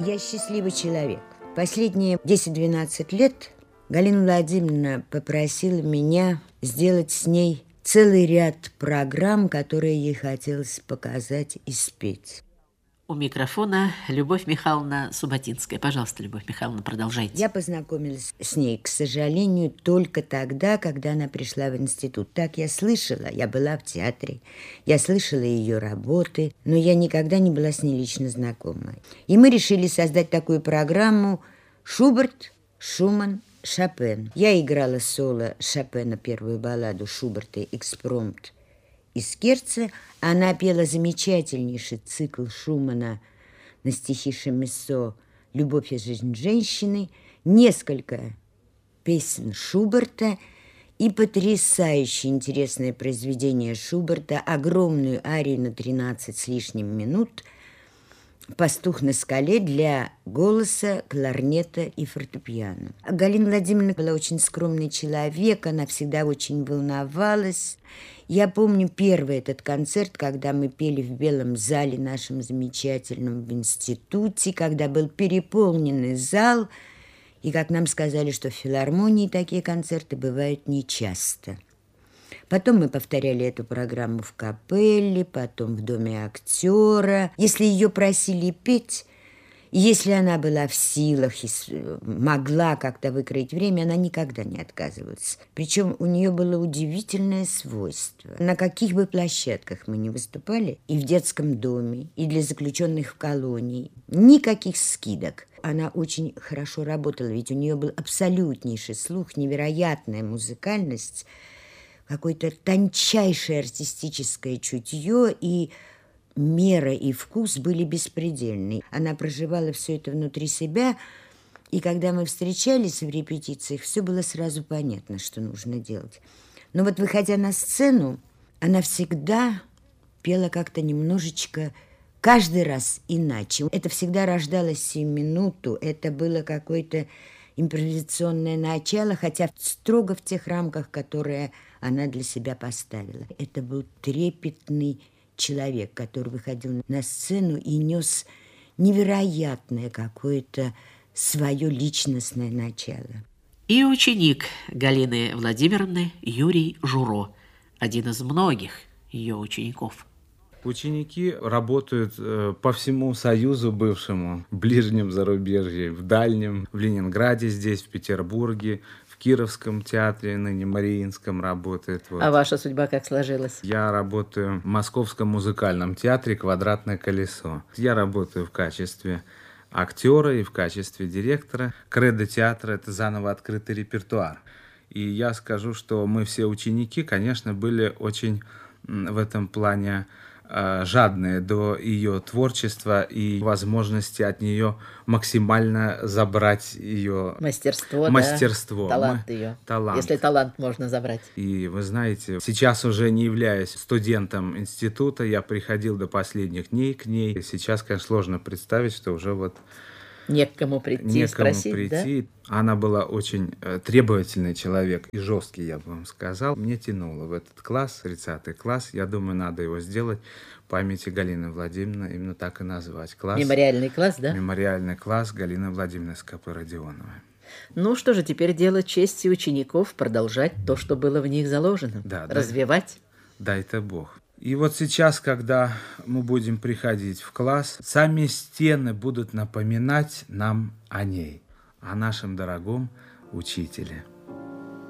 Я счастливый человек. Последние 10-12 лет Галина Владимировна попросила меня сделать с ней целый ряд программ, которые ей хотелось показать и спеть. У микрофона Любовь Михайловна Суботинская. Пожалуйста, Любовь Михайловна, продолжайте. Я познакомилась с ней, к сожалению, только тогда, когда она пришла в институт. Так я слышала, я была в театре, я слышала ее работы, но я никогда не была с ней лично знакома. И мы решили создать такую программу «Шуберт, Шуман, Шопен». Я играла соло Шопена, первую балладу Шуберта «Экспромт» из Керца. Она пела замечательнейший цикл Шумана на стихи Шемиссо «Любовь и жизнь женщины», несколько песен Шуберта и потрясающе интересное произведение Шуберта, огромную арию на 13 с лишним минут «Пастух на скале» для голоса, кларнета и фортепиано. Галина Владимировна была очень скромный человек, она всегда очень волновалась. Я помню первый этот концерт, когда мы пели в Белом зале нашем замечательном в институте, когда был переполненный зал, и как нам сказали, что в филармонии такие концерты бывают нечасто. Потом мы повторяли эту программу в капелле, потом в доме актера. Если ее просили петь, если она была в силах и могла как-то выкроить время, она никогда не отказывалась. Причем у нее было удивительное свойство. На каких бы площадках мы ни выступали, и в детском доме, и для заключенных в колонии, никаких скидок. Она очень хорошо работала, ведь у нее был абсолютнейший слух, невероятная музыкальность, какое-то тончайшее артистическое чутье, и мера и вкус были беспредельны. Она проживала все это внутри себя, и когда мы встречались в репетициях, все было сразу понятно, что нужно делать. Но вот выходя на сцену, она всегда пела как-то немножечко, каждый раз иначе. Это всегда рождалось сию минуту, это было какое-то импровизационное начало, хотя строго в тех рамках, которые она для себя поставила. Это был трепетный человек, который выходил на сцену и нес невероятное какое-то свое личностное начало. И ученик Галины Владимировны Юрий Журо, один из многих ее учеников. Ученики работают по всему Союзу бывшему, в ближнем зарубежье, в дальнем, в Ленинграде, здесь, в Петербурге, в Кировском театре, ныне Мариинском работает. Вот. А ваша судьба как сложилась? Я работаю в Московском музыкальном театре «Квадратное колесо». Я работаю в качестве актера и в качестве директора. Кредо театра – это заново открытый репертуар. И я скажу, что мы все ученики, конечно, были очень в этом плане жадные до ее творчества и возможности от нее максимально забрать ее мастерство, да? Талант ее. Талант. Если талант можно забрать. И вы знаете, сейчас уже не являясь студентом института, я приходил до последних дней к ней. И сейчас, конечно, сложно представить, что уже вот не к кому прийти, спросить, да? Она была очень требовательный человек и жесткий, я бы вам сказал. Мне тянуло в этот класс, 30-й класс. Я думаю, надо его сделать в памяти Галины Владимировны, именно так и назвать. Класс. Мемориальный класс, да? Мемориальный класс Галины Владимировны Скопы-Родионовой. Ну что же, теперь дело чести учеников продолжать то, что было в них заложено. Да, развивать. Дай-то Бог. И вот сейчас, когда мы будем приходить в класс, сами стены будут напоминать нам о ней, о нашем дорогом учителе.